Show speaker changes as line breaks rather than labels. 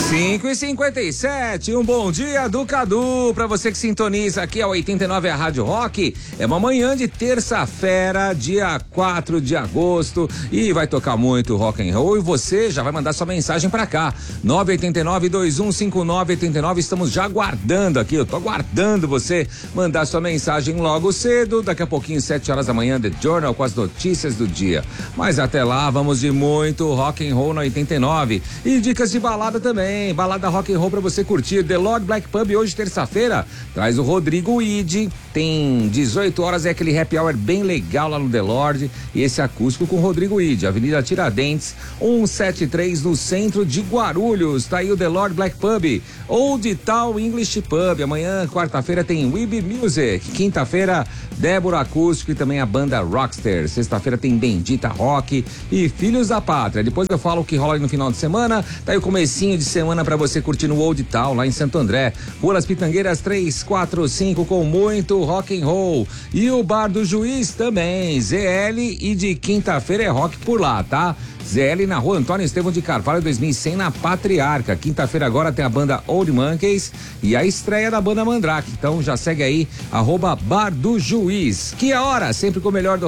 5h57, um bom dia do Cadu pra você que sintoniza aqui a 89 a Rádio Rock. É uma manhã de terça-feira, dia 4 de agosto, e vai tocar muito rock and roll e você já vai mandar sua mensagem pra cá. 989-2159-89, estamos já aguardando aqui, eu tô aguardando você mandar sua mensagem logo cedo, daqui a pouquinho 7 horas da manhã, The Journal com as notícias do dia. Mas até lá, vamos de muito rock and roll na 89 e dicas de balada também. Balada rock and roll pra você curtir. The Lord Black Pub hoje, terça-feira, traz o Rodrigo Ide. Tem 18 horas, é aquele happy hour bem legal lá no The Lord. E esse acústico com o Rodrigo Ide, Avenida Tiradentes, 173, no centro de Guarulhos. Tá aí o The Lord Black Pub. Old Town English Pub. Amanhã, quarta-feira, tem Weeb Music. Quinta-feira, Débora Acústico e também a banda Rockster. Sexta-feira tem Bendita Rock e Filhos da Pátria. Depois eu falo o que rola aí no final de semana. Tá aí o comecinho de semana pra você curtir no Old Town, lá em Santo André. Rua das Pitangueiras 345, com muito rock and roll. E o Bar do Juiz também. ZL, e de quinta-feira é rock por lá, tá? ZL na Rua Antônio Estevão de Carvalho 2100, na Patriarca. Quinta-feira agora tem a banda Old Monkeys e a estreia da banda Mandrake. Então já segue aí, @Bar do Juiz. Que a hora, sempre com o melhor do